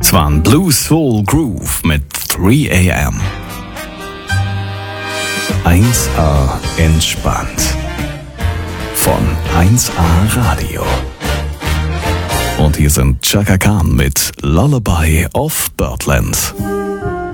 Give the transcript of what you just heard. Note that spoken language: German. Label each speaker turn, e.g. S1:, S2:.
S1: One Blue Soul Groove mit 3 AM. 1A entspannt. Von 1A Radio. Und hier sind Chaka Khan mit Lullaby of Birdland.